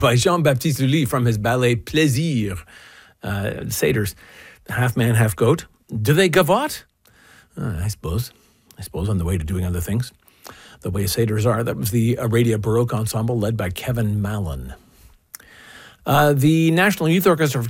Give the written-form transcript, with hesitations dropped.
by Jean-Baptiste Lully from his ballet Plaisir. Satyrs, half man, half goat. Do they gavotte? I suppose on the way to doing other things. The way satyrs are. That was the Aradia Baroque Ensemble led by Kevin Mallon. The National Youth Orchestra